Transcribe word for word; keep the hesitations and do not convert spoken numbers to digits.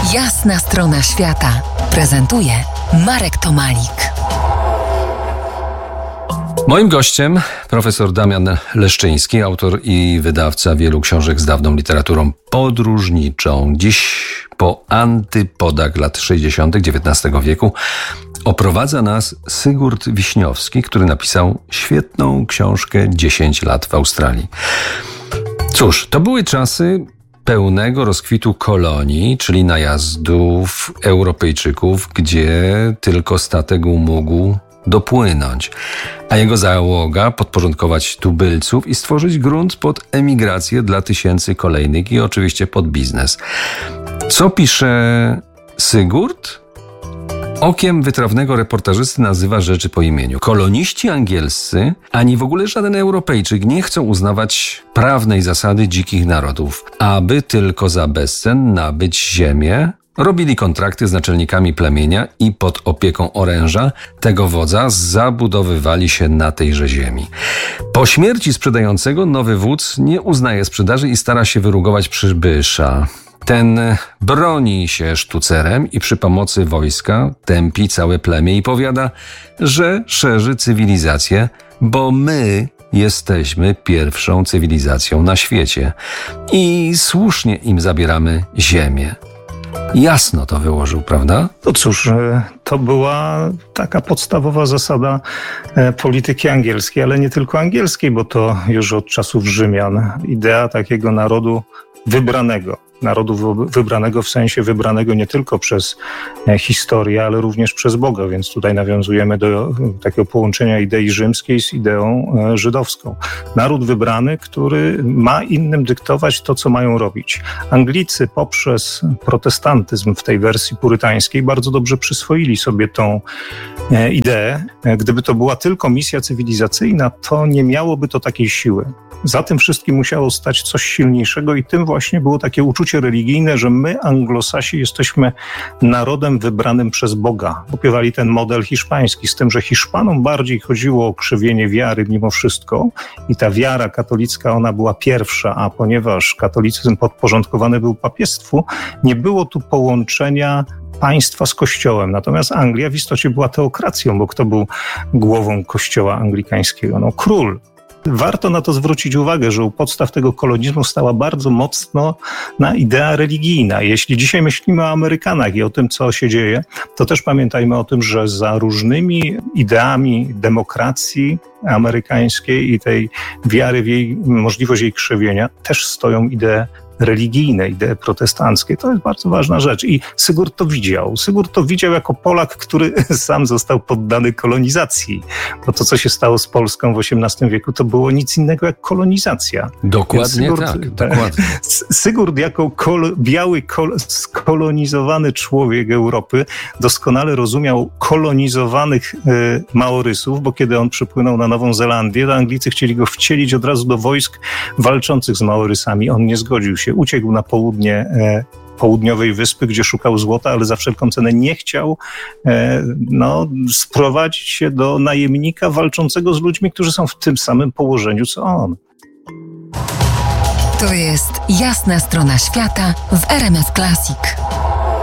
Jasna strona świata prezentuje Marek Tomalik. Moim gościem profesor Damian Leszczyński, autor i wydawca wielu książek z dawną literaturą podróżniczą. Dziś po antypodach lat sześćdziesiątych dziewiętnastego wieku oprowadza nas Sigurd Wiśniowski, który napisał świetną książkę dziesięć lat w Australii. Cóż, to były czasy pełnego rozkwitu kolonii, czyli najazdów Europejczyków, gdzie tylko statek mógł dopłynąć, a jego załoga podporządkować tubylców i stworzyć grunt pod emigrację dla tysięcy kolejnych i oczywiście pod biznes. Co pisze Sigurd? Okiem wytrawnego reportażysty nazywa rzeczy po imieniu. Koloniści angielscy, ani w ogóle żaden Europejczyk nie chcą uznawać prawnej zasady dzikich narodów, aby tylko za bezcen nabyć ziemię. Robili kontrakty z naczelnikami plemienia i pod opieką oręża tego wodza zabudowywali się na tejże ziemi. Po śmierci sprzedającego nowy wódz nie uznaje sprzedaży i stara się wyrugować przybysza. Ten broni się sztucerem i przy pomocy wojska tępi całe plemię i powiada, że szerzy cywilizację, bo my jesteśmy pierwszą cywilizacją na świecie i słusznie im zabieramy ziemię. Jasno to wyłożył, prawda? No cóż, to była taka podstawowa zasada polityki angielskiej, ale nie tylko angielskiej, bo to już od czasów Rzymian. Idea takiego narodu wybranego. Narodu wybranego w sensie wybranego nie tylko przez historię, ale również przez Boga, więc tutaj nawiązujemy do takiego połączenia idei rzymskiej z ideą żydowską. Naród wybrany, który ma innym dyktować to, co mają robić. Anglicy poprzez protestantyzm w tej wersji purytańskiej bardzo dobrze przyswoili sobie tą ideę. Gdyby to była tylko misja cywilizacyjna, to nie miałoby to takiej siły. Za tym wszystkim musiało stać coś silniejszego i tym właśnie było takie uczucie religijne, że my, Anglosasi, jesteśmy narodem wybranym przez Boga. Opiewali ten model hiszpański, z tym, że Hiszpanom bardziej chodziło o krzewienie wiary mimo wszystko i ta wiara katolicka, ona była pierwsza, a ponieważ katolicyzm podporządkowany był papiestwu, nie było tu połączenia państwa z kościołem. Natomiast Anglia w istocie była teokracją, bo kto był głową kościoła anglikańskiego? No król. Warto na to zwrócić uwagę, że u podstaw tego kolonizmu stała bardzo mocno na idea religijna. Jeśli dzisiaj myślimy o Amerykanach i o tym, co się dzieje, to też pamiętajmy o tym, że za różnymi ideami demokracji amerykańskiej i tej wiary w jej możliwość jej krzewienia też stoją idee religijne, idee protestanckie. To jest bardzo ważna rzecz. I Sigurd to widział. Sigurd to widział jako Polak, który sam został poddany kolonizacji. Bo to, co się stało z Polską w osiemnastym wieku, to było nic innego jak kolonizacja. Dokładnie Sigurd, tak. Dokładnie. Sigurd jako kol, biały, kol, skolonizowany człowiek Europy doskonale rozumiał kolonizowanych y, Maorysów, bo kiedy on przypłynął na Nową Zelandię, to Anglicy chcieli go wcielić od razu do wojsk walczących z Maorysami. On nie zgodził się. Uciekł na południe e, południowej wyspy, gdzie szukał złota, ale za wszelką cenę nie chciał e, no, sprowadzić się do najemnika walczącego z ludźmi, którzy są w tym samym położeniu, co on. To jest Jasna strona świata w R M F Classic.